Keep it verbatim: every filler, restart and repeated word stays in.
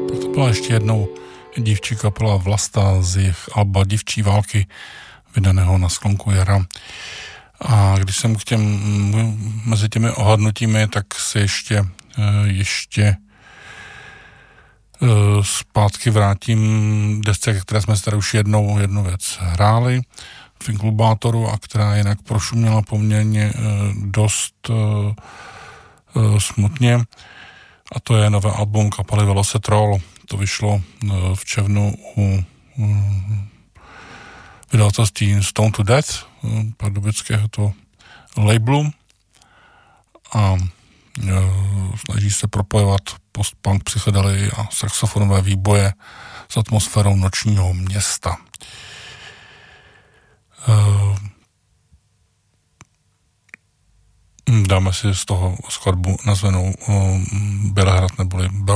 Tak to byla ještě jednou dívčí kapela Vlasta z jejich alba Dívčí války, vydaného na sklonku jara. A když jsem k těm, mezi těmi ohadnutími, tak se ještě, ještě zpátky vrátím desce, které jsme si tady už jednou jednu věc hráli v Inklubátoru a která jinak prošuměla poměrně dost smutně. A to je nové album kapely Velocetrol. To vyšlo v červnu u vydavatelství Stone to Death, pardubického to labelu. A snaží se propojovat post-punk psychedely a saxofonové výboje s atmosférou nočního města. Dáme si z toho skladbu nazvanou Bělehrad neboli